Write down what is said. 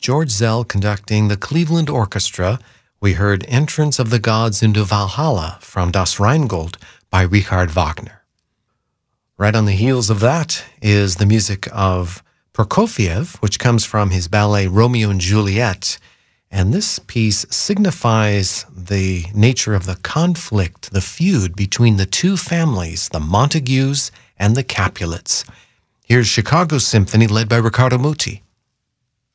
George Zell conducting the Cleveland Orchestra. We heard Entrance of the Gods into Valhalla from Das Rheingold by Richard Wagner. Right on the heels of that is the music of Prokofiev, which comes from his ballet Romeo and Juliet. And this piece signifies the nature of the conflict, the feud between the two families, the Montagues and the Capulets. Here's Chicago Symphony led by Riccardo Muti.